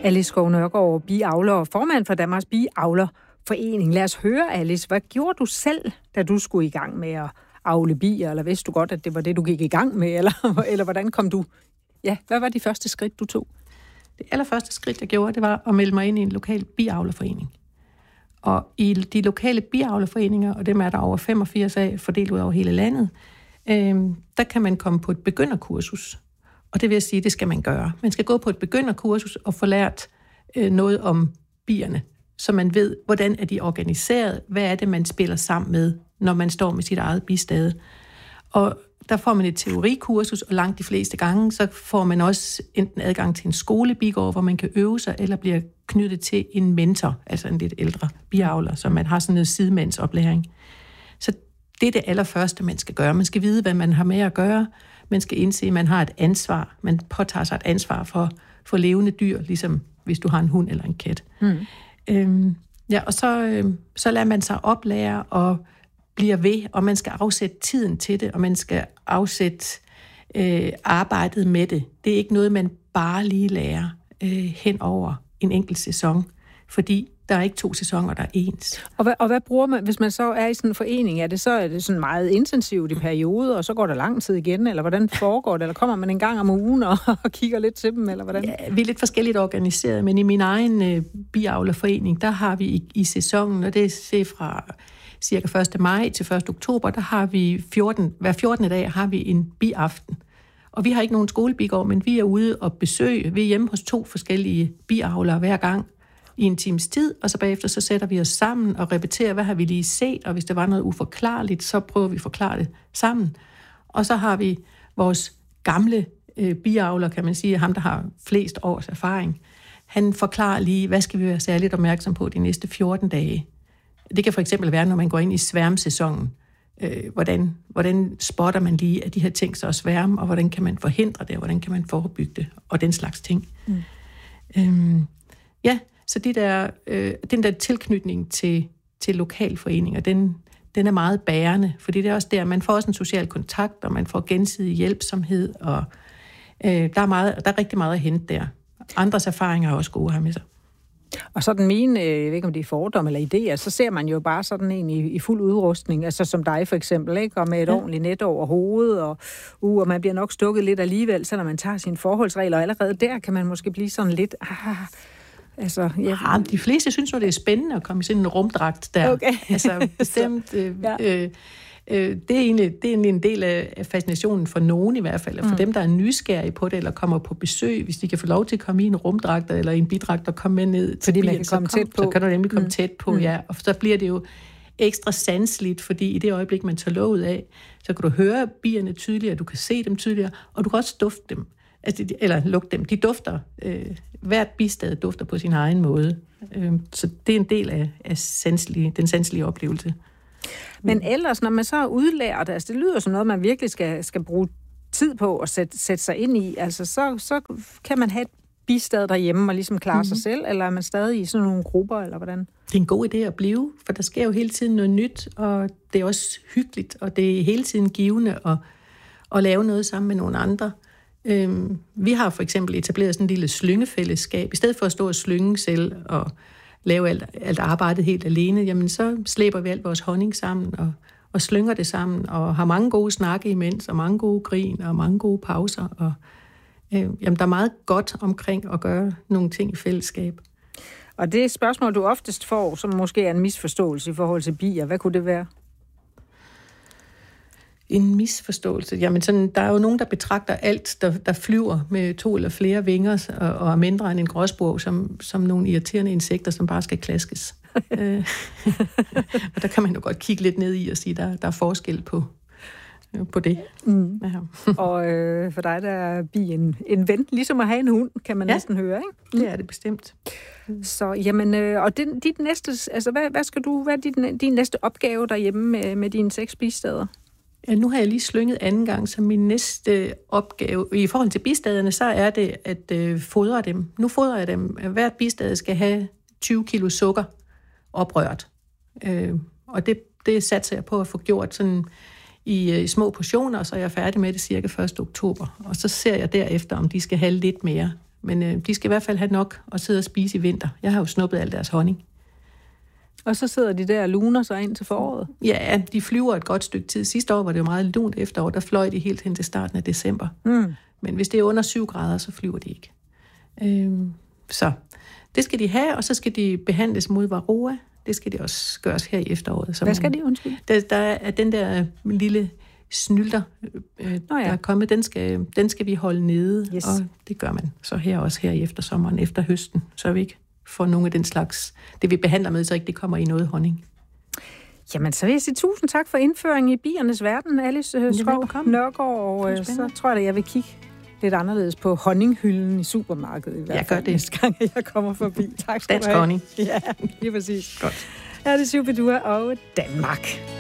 Alice Skov Nørgaard, biavler og formand for Danmarks Biavlerforening. Lad os høre, Alice, hvad gjorde du selv, da du skulle i gang med at avle bier, eller vidste du godt, at det var det, du gik i gang med, eller hvordan kom du? Ja, hvad var de første skridt, du tog? Det allerførste skridt, jeg gjorde, det var at melde mig ind i en lokal biavlerforening. Og i de lokale biavlerforeninger, og dem er der over 85 af, fordelt ud over hele landet, der kan man komme på et begynderkursus. Og det vil jeg sige, det skal man gøre. Man skal gå på et begynderkursus og få lært noget om bierne, så man ved, hvordan er de organiseret, hvad er det, man spiller sammen med, når man står med sit eget bistade. Og der får man et teorikursus, og langt de fleste gange, så får man også enten adgang til en skolebigård, hvor man kan øve sig, eller bliver knyttet til en mentor, altså en lidt ældre biavler, så man har sådan noget sidemandsoplæring. Så det er det allerførste, man skal gøre. Man skal vide, hvad man har med at gøre. Man skal indse, at man har et ansvar. Man påtager sig et ansvar for levende dyr, ligesom hvis du har en hund eller en kat. Og så lader man sig oplære og bliver ved, og man skal afsætte tiden til det, og man skal afsætte arbejdet med det. Det er ikke noget, man bare lige lærer hen over en enkelt sæson, fordi der er ikke 2 sæsoner, der er ens. Og hvad bruger man, hvis man så er i sådan en forening? Er det sådan meget intensivt i perioder, og så går der lang tid igen, eller hvordan foregår det? Eller kommer man en gang om ugen og kigger lidt til dem, eller hvordan? Ja, vi er lidt forskelligt organiseret, men i min egen biavlerforening, der har vi i sæsonen, og det er fra cirka 1. maj til 1. oktober, der har vi hver 14. dag har vi en biaften. Og vi har ikke nogen skolebigård, men vi er ude og besøge. Vi er hjemme hos 2 forskellige biavlere hver gang i en times tid, og så bagefter så sætter vi os sammen og repeterer, hvad har vi lige set, og hvis der var noget uforklarligt, så prøver vi at forklare det sammen. Og så har vi vores gamle biavler, kan man sige, ham der har flest års erfaring. Han forklarer lige, hvad skal vi være særligt opmærksom på de næste 14 dage. Det kan for eksempel være, når man går ind i sværmsæsonen. Hvordan spotter man lige, at de her ting så er sværme, og hvordan kan man forhindre det, og hvordan kan man forebygge det, og den slags ting. Så den der tilknytning til lokalforeninger, den er meget bærende, fordi det er også der, man får også en social kontakt, og man får gensidig hjælpsomhed, og der er rigtig meget at hente der. Andres erfaringer er også gode her med sig. Og så den mine, jeg ved ikke om det er fordomme eller idéer, så ser man jo bare sådan en i fuld udrustning, altså som dig for eksempel, ikke? Og med et ordentligt net over hovedet, og man bliver nok stukket lidt alligevel, så når man tager sine forholdsregler, og allerede der kan man måske blive sådan lidt... De fleste synes jo, det er spændende at komme i sådan en rumdragt der. Okay. Altså bestemt... Det er egentlig en del af fascinationen for nogen i hvert fald, og for dem, der er nysgerrige på det, eller kommer på besøg, hvis de kan få lov til at komme i en rumdragt eller en bidragt og komme med ned til bilen, så kan du nemlig komme tæt på, ja. Og så bliver det jo ekstra sanseligt, fordi i det øjeblik, man tager låget af, så kan du høre bierne tydeligere, du kan se dem tydeligere, og du kan også dufte dem, eller lugte dem. De dufter, hvert bistad dufter på sin egen måde. Så det er en del af den sanselige oplevelse. Men ellers, når man så er udlært, altså det lyder som noget, man virkelig skal bruge tid på at sætte sig ind i, altså så kan man have et bistad derhjemme og ligesom klare sig selv, eller er man stadig i sådan nogle grupper, eller hvordan? Det er en god idé at blive, for der sker jo hele tiden noget nyt, og det er også hyggeligt, og det er hele tiden givende at lave noget sammen med nogle andre. Vi har for eksempel etableret sådan en lille slyngefællesskab. I stedet for at stå og slynge selv og lave alt arbejdet helt alene, jamen så slæber vi alt vores honning sammen og slynger det sammen, og har mange gode snakke imens, og mange gode grin, og mange gode pauser. Og, der er meget godt omkring at gøre nogle ting i fællesskab. Og det spørgsmål, du oftest får, som måske er en misforståelse i forhold til bier, hvad kunne det være? En misforståelse. Jamen sådan, der er jo nogen, der betragter alt, der flyver med 2 eller flere vinger og er mindre end en gråspurv, som nogle irriterende insekter, som bare skal klaskes. Og der kan man jo godt kigge lidt ned i og sige, der er forskel på det. Ja. Og for dig, der er bi en ven, ligesom at have en hund, kan man næsten høre, ikke? Det er det bestemt. Så, jamen, og dit næste, altså hvad er din næste opgave derhjemme med dine 6 bistader? Ja, nu har jeg lige slynget anden gang, så min næste opgave i forhold til bistaderne, så er det at fodre dem. Nu fodrer jeg dem. Hvert bistad skal have 20 kilo sukker oprørt. Og det satser jeg på at få gjort sådan i små portioner, og så er jeg færdig med det cirka 1. oktober. Og så ser jeg derefter, om de skal have lidt mere. Men de skal i hvert fald have nok at sidde og spise i vinter. Jeg har jo snuppet al deres honning. Og så sidder de der og luner sig ind til foråret? Ja, de flyver et godt stykke tid. Sidste år var det jo meget lunt efterår. Der fløj de helt hen til starten af december. Men hvis det er under 7 grader, så flyver de ikke. Så det skal de have, og så skal de behandles mod varroa. Det skal de også gøres her i efteråret. Hvad skal de, undskyld? Der er den der lille snylter, der er kommet, den skal vi holde nede, yes. Og det gør man så her i eftersommeren, efter høsten, så vi ikke får nogle af den slags, det vi behandler med, så ikke det kommer i noget honning. Jamen, så vil jeg sige tusind tak for indføringen i biernes verden, Alice Skov Nørgaard, og så tror jeg, at jeg vil kigge lidt anderledes på honninghylden i supermarkedet. I hvert fald, næste gang, jeg kommer forbi. Tak skal du have. Dansk honning. Ja, lige præcis. Godt. Her er det Shubidua og Danmark.